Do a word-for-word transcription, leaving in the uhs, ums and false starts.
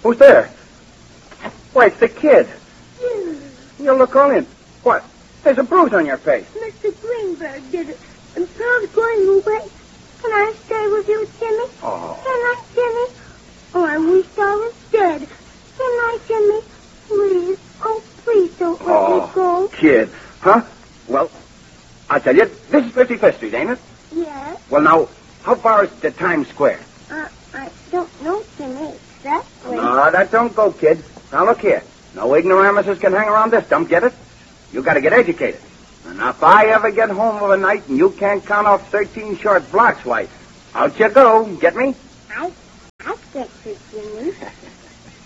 Who's there? Why, it's the kid. Yeah. You look all in. What? There's a bruise on your face. Mister Greenberg did it. And Pa's going away. Can I stay with you, Jimmy? Oh. Can I, Jimmy? Oh, I wish I was dead. Can I, Jimmy? Please. Oh, please don't let Oh, me go. kid. Huh? Well, I'll tell you, this is fifty-fifth Street, ain't it? Yes. Well, now, how far is to Times Square? Uh, I don't know, Jimmy, exactly. No, that don't go, kid. Now, look here. No ignoramuses can hang around this dump, get it? You gotta get educated. And if I ever get home of a night and you can't count off thirteen short blocks, why, out you go. Get me? I, I get you, Jimmy.